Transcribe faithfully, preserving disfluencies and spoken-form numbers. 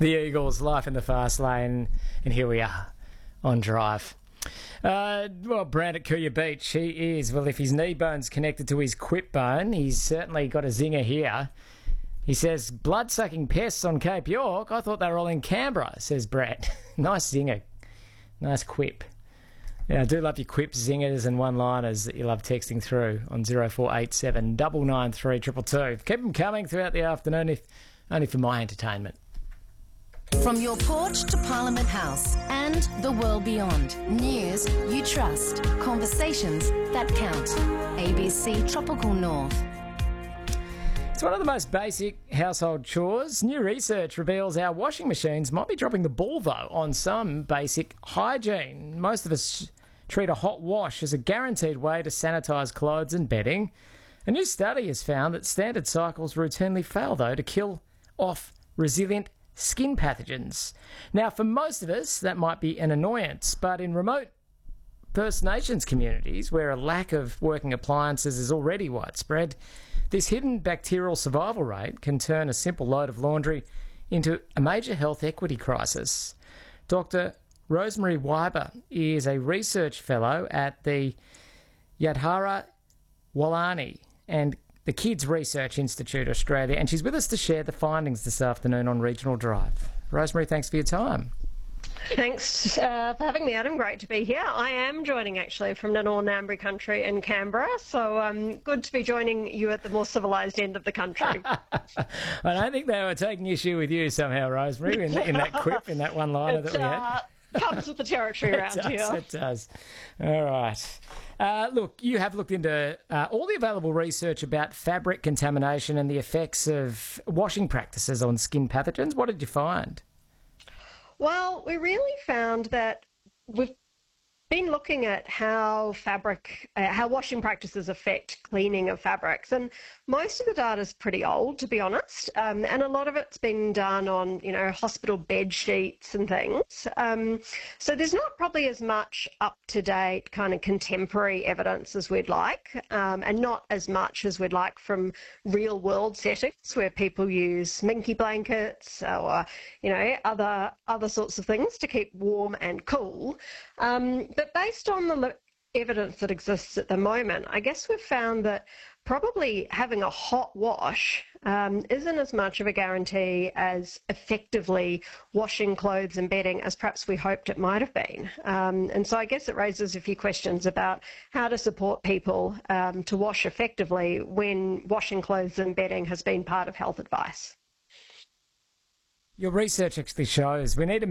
The Eagles, life in the fast lane, and here we are on Drive. Uh, well, Brand at Kuya Beach, he is, well, if his knee bone's connected to his quip bone, he's certainly got a zinger here. He says, blood-sucking pests on Cape York? I thought they were all in Canberra, says Brett. Nice zinger. Nice quip. Yeah, I do love your quips, zingers and one-liners that you love texting through on zero four eight seven, nine nine three, two two two. Keep them coming throughout the afternoon, if only for my entertainment. From your porch to Parliament House and the world beyond. News you trust. Conversations that count. A B C Tropical North. It's one of the most basic household chores. New research reveals our washing machines might be dropping the ball, though, on some basic hygiene. Most of us treat a hot wash as a guaranteed way to sanitise clothes and bedding. A new study has found that standard cycles routinely fail, though, to kill off resilient skin pathogens. Now, for most of us, that might be an annoyance, but in remote First Nations communities, where a lack of working appliances is already widespread, this hidden bacterial survival rate can turn a simple load of laundry into a major health equity crisis. Doctor Rosemary Weiber is a research fellow at the Yadhara Walani and the Kids Research Institute Australia, and she's with us to share the findings this afternoon on Regional Drive. Rosemary, thanks for your time. Thanks uh, for having me, Adam. Great to be here. I am joining actually from Nanor Ngambri country in Canberra, so um, good to be joining you at the more civilised end of the country. I don't think they were taking issue with you somehow, Rosemary, in, in that quip, in that one-liner that we had. Uh, comes with the territory around it does, here. It does. All right. Uh, look, you have looked into uh, all the available research about fabric contamination and the effects of washing practices on skin pathogens. What did you find? Well, we really found that we've been looking at how fabric, uh, how washing practices affect cleaning of fabrics, and most of the data is pretty old, to be honest, um, and a lot of it's been done on, you know, hospital bed sheets and things. Um, so there's not probably as much up-to-date kind of contemporary evidence as we'd like, um, and not as much as we'd like from real-world settings where people use minky blankets or, you know, other other sorts of things to keep warm and cool. Um, but based on the evidence that exists at the moment, I guess we've found that probably having a hot wash um, isn't as much of a guarantee as effectively washing clothes and bedding as perhaps we hoped it might have been. Um, and so I guess it raises a few questions about how to support people um, to wash effectively when washing clothes and bedding has been part of health advice. Your research actually shows we need a